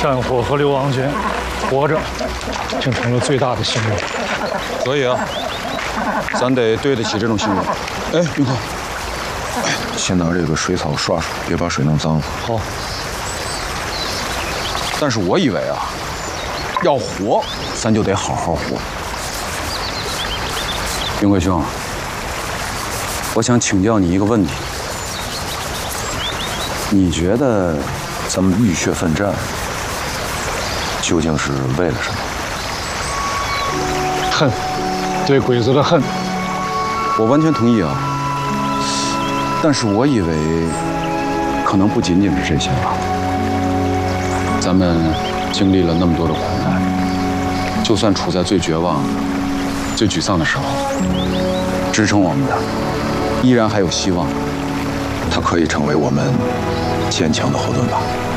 战火和流亡军，活着竟成了最大的心愿。 可以啊，咱得对得起这种信任。哎，云哥， 先拿这个水草刷刷，别把水弄脏了。 好。但是我以为啊，要活，咱就得好好活。云贵兄，我想请教你一个问题。你觉得咱们浴血奋战，究竟是为了什么？ 恨，对鬼子的恨。 我完全同意啊。但是我以为，可能不仅仅是这些吧。咱们经历了那么多的苦难，就算处在最绝望、最沮丧的时候，支撑我们的依然还有希望。 它可以成为我们坚强的后盾吧。